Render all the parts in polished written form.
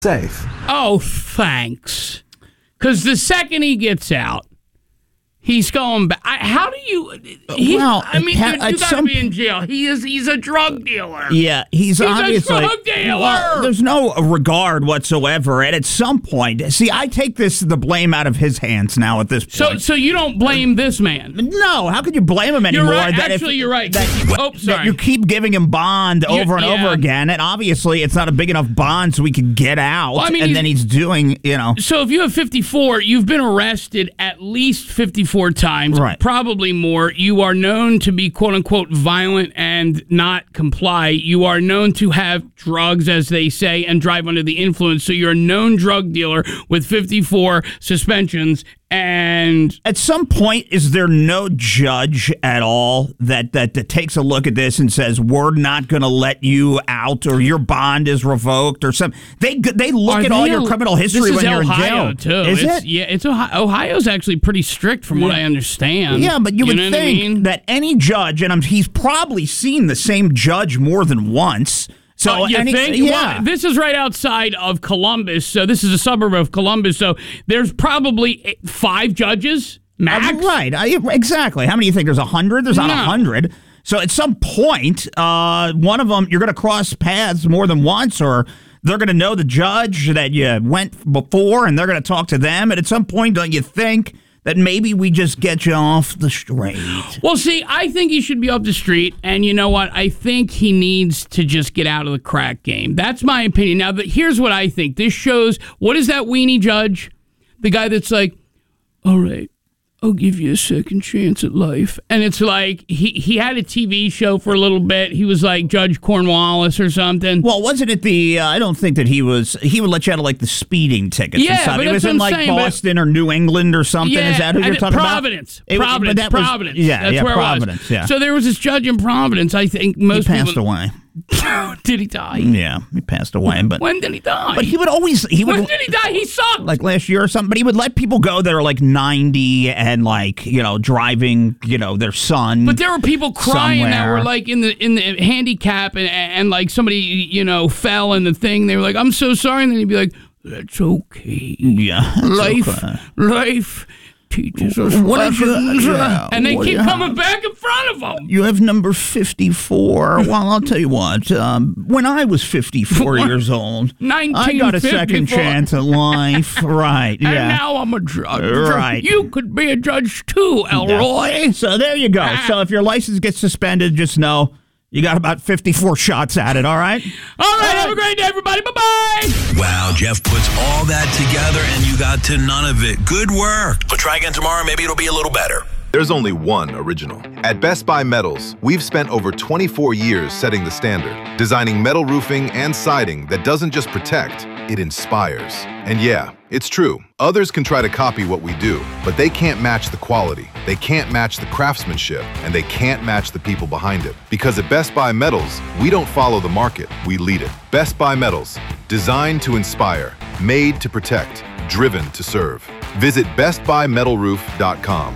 safe. Oh, thanks. Because the second he gets out, he's going back. How do you? Dude, you got to be in jail. He's a drug dealer. Yeah, he's obviously a drug dealer. Well, there's no regard whatsoever. And at some point, see, I take the blame out of his hands now at this point. So you don't blame this man? No, how could you blame him anymore? You're right. Actually, you're right. That you keep giving him bond over and over again, and obviously it's not a big enough bond so we can get out. Well, and then he's doing, So if you have 54, you've been arrested at least 54 times, right. Probably more. You are known to be quote unquote violent and not comply. You are known to have drugs, as they say, and drive under the influence. So you're a known drug dealer with 54 suspensions. And at some point, is there no judge at all that takes a look at this and says, we're not going to let you out, or your bond is revoked, or something? They look at all your criminal history when you're in jail. Too. Is it? Yeah, it's Ohio. Ohio's actually pretty strict from what I understand. Yeah, but you would think that any judge, and he's probably seen the same judge more than once. So you think? Yeah. Well, this is right outside of Columbus, so this is a suburb of Columbus, so there's probably 5 judges max. Right, exactly. How many do you think? There's 100? There's not 100. So at some point, one of them, you're going to cross paths more than once, or they're going to know the judge that you went before, and they're going to talk to them. And at some point, don't you think that maybe we just get you off the street? Well, see, I think he should be off the street, and you know what? I think he needs to just get out of the crack game. That's my opinion. Now, here's what I think. This shows, what is that weenie judge? The guy that's like, all right, I'll give you a second chance at life. And it's like, he had a TV show for a little bit. He was like Judge Cornwallis or something. Well, wasn't it I don't think that he would let you out of like the speeding tickets and stuff. But it was in like Boston or New England or something. Yeah, is that who you're talking Providence. about? Providence. Yeah, that's where Providence, it was. Yeah. So there was this judge in Providence. I think most people... He passed away. Did he die? Yeah, he passed away. But when did he die? But when did he die? He sucked. Like last year or something. But he would let people go that are like 90 and like driving their son. But there were people crying somewhere. that were like in the handicap and like somebody fell in the thing. They were like, I'm so sorry, and then he'd be like, that's okay. Yeah, life teaches us lessons. And they keep coming back in front of them. You have number 54. Well, I'll tell you what. When I was 54 years old, I got a second chance at life. Right, yeah. And now I'm a judge. Right. You could be a judge too, Elroy. Yeah. So there you go. So if your license gets suspended, just know you got about 54 shots at it, all right? All right, have a great day, everybody. Bye-bye. Wow, Jeff puts all that together, and you got to none of it. Good work. But try again tomorrow. Maybe it'll be a little better. There's only one original. At Best Buy Metals, we've spent over 24 years setting the standard, designing metal roofing and siding that doesn't just protect, it inspires. And yeah, it's true. Others can try to copy what we do, but they can't match the quality, they can't match the craftsmanship, and they can't match the people behind it. Because at Best Buy Metals, we don't follow the market, we lead it. Best Buy Metals, designed to inspire, made to protect, driven to serve. Visit bestbuymetalroof.com.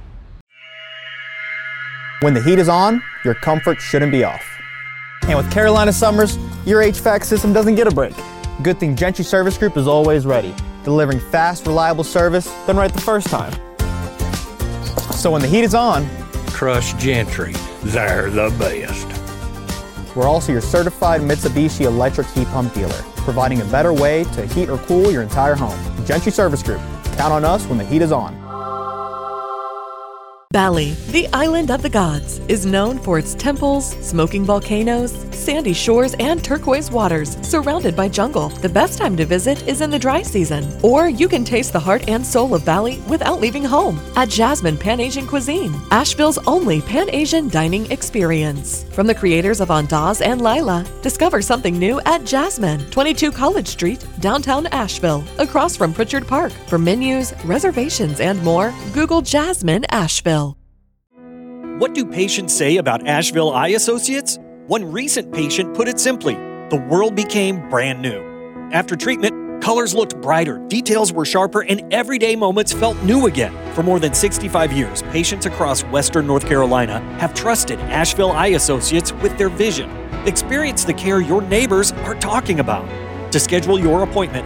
When the heat is on, your comfort shouldn't be off. And with Carolina summers, your HVAC system doesn't get a break. Good thing Gentry Service Group is always ready, delivering fast, reliable service done right the first time. So when the heat is on, trust Gentry. They're the best. We're also your certified Mitsubishi electric heat pump dealer, providing a better way to heat or cool your entire home. Gentry Service Group. Count on us when the heat is on. Bali, the island of the gods, is known for its temples, smoking volcanoes, sandy shores, and turquoise waters, surrounded by jungle. The best time to visit is in the dry season. Or you can taste the heart and soul of Bali without leaving home at Jasmine Pan-Asian Cuisine, Asheville's only Pan-Asian dining experience. From the creators of Andaz and Lila, discover something new at Jasmine, 22 College Street, downtown Asheville, across from Pritchard Park. For menus, reservations, and more, Google Jasmine Asheville. What do patients say about Asheville Eye Associates? One recent patient put it simply, the world became brand new. After treatment, colors looked brighter, details were sharper, and everyday moments felt new again. For more than 65 years, patients across Western North Carolina have trusted Asheville Eye Associates with their vision. Experience the care your neighbors are talking about. To schedule your appointment,